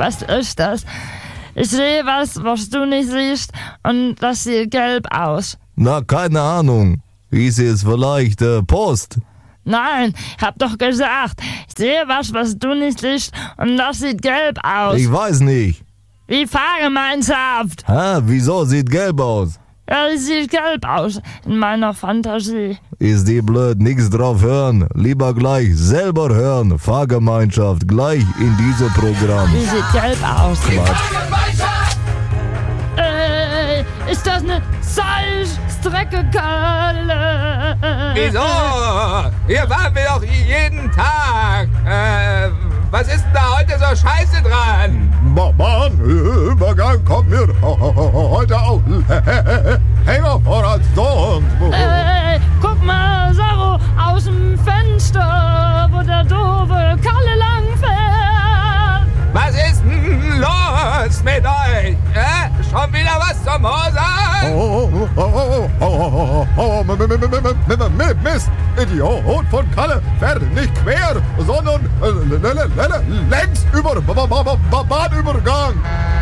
Was ist das? Ich sehe was du nicht siehst, und das sieht gelb aus. Na, keine Ahnung. Ist es vielleicht Post? Nein, ich hab doch gesagt, ich sehe was du nicht siehst, und das sieht gelb aus. Ich weiß nicht. Wie Fahrgemeinschaft. Wieso sieht gelb aus? Ja, die sieht gelb aus in meiner Fantasie. Ist die blöd, nix drauf hören. Lieber gleich selber hören. Fahrgemeinschaft, gleich in diesem Programm. Die sieht gelb aus. Quatsch. Ist das eine Salzstrecke, Kalle? Wieso? Hier fahren wir doch jeden Tag. Was ist denn da heute so scheiße dran? Bahnübergang kommt mir heute auch länger vor als sonst. Guck mal, Saro, aus dem Fenster, wo der doofe Kalle langfährt. Was ist denn los mit euch? Schon wieder was zum Hosen? Mist, Idiot von Kalle, fährt nicht quer, sondern längs über Bahnübergang.